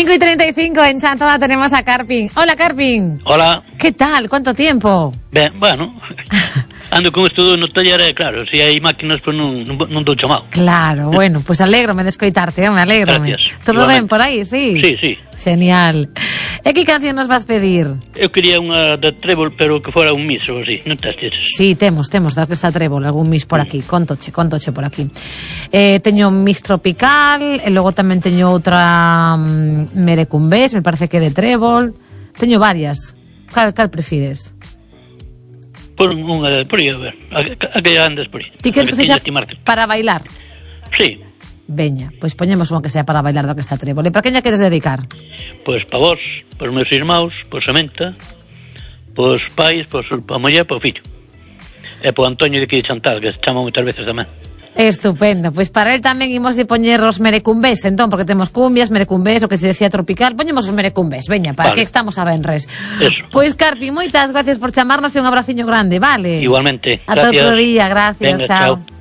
5:35 en Chantada tenemos a Carpin. Hola, Carpin. Hola. ¿Qué tal? ¿Cuánto tiempo? Ben, bueno, ando con esto no taller, claro, se hai máquinas pues non dou chamado. Claro, bueno, pues alégrome de escoitarte, me alégrome. Gracias. Todo Igualmente. ben por aí, sí? Sí. Genial. E que canción nos vas pedir? Eu quería unha de Trébol, pero que fora un mis ou así, non testes? Sí, temos da Orquesta Trébol, algún mis por aquí, contoche por aquí. Teño mis tropical, e logo tamén teño outra merecumbés, me parece que de Trébol. Teño varias. Cal prefires? Por unha por aí, a ver, a que andes por aí. Ti queres que sexa para bailar? Sí. Veña, pois poñemos unha que sea para bailar do Orquesta Trébol. E para quen lla queres dedicar? Pois pa vos, pos meus irmãos, pos Samenta, pos pais, pos pa muller, po fillo. E po Antonio de aquí de Chantal, que se chama moitas veces tamén. Estupendo, pois para él tamén imos de poñer os merecumbés, entón, porque temos cumbias, merecumbés, o que se decía tropical, poñemos os merecumbés, veña, para que estamos a venres. Eso. Pois Carpi, moitas gracias por chamarnos e un abraciño grande, vale? Igualmente, ata gracias. outro día, gracias. Venga, chao. chao.